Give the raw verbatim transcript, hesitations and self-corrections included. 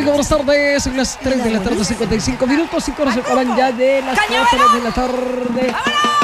amigos? Buenas tardes. Son las tres de la tarde, cincuenta y cinco minutos. Y se separan ya de las cuatro de la tarde.